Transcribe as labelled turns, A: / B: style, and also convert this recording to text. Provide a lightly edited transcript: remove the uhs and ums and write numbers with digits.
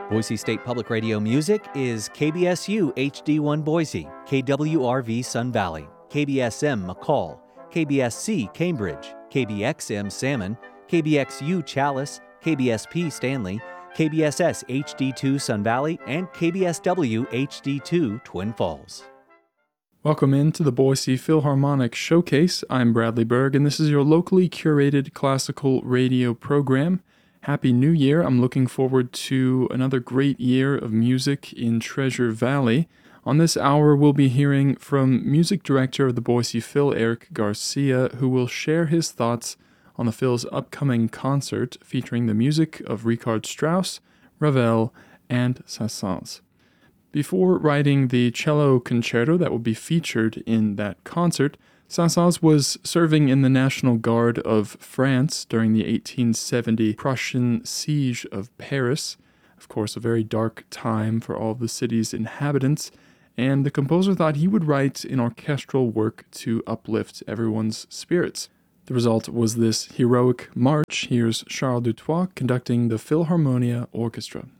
A: Boise State Public Radio music is KBSU HD1 Boise, KWRV Sun Valley, KBSM McCall, KBSC Cambridge, KBXM Salmon, KBXU Chalice, KBSP Stanley, KBSS HD2 Sun Valley, and KBSW HD2 Twin Falls.
B: Welcome into the Boise Philharmonic Showcase. I'm Bradley Berg, and this is your locally curated classical radio program. Happy New Year. I'm looking forward to another great year of music in Treasure Valley. On this hour, we'll be hearing from music director of the Boise Phil, Eric Garcia, who will share his thoughts on the Phil's upcoming concert featuring the music of Richard Strauss, Ravel, and Saint-Saëns. Before writing the cello concerto that will be featured in that concert, Saint-Saëns was serving in the National Guard of France during the 1870 Prussian siege of Paris. Of course, a very dark time for all of the city's inhabitants, and the composer thought he would write an orchestral work to uplift everyone's spirits. The result was this heroic march. Here's Charles Dutoit conducting the Philharmonia Orchestra.